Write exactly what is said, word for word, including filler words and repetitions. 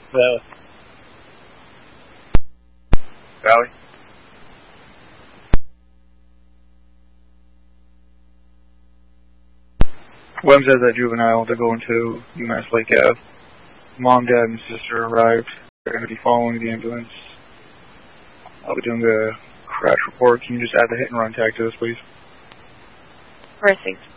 Valley. Valley. Williams has that juvenile. They're going to UMass Lake Ave. Mom, dad, and sister arrived. They're going to be following the ambulance. I'll be doing a crash report. Can you just add the hit and run tag to this, please? Received.